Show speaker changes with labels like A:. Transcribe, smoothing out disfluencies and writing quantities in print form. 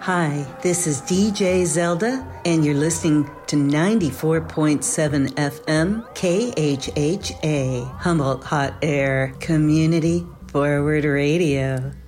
A: Hi, this is DJ Zelda, and you're listening to 94.7 FM KHHA, Humboldt Hot Air Community Forward Radio.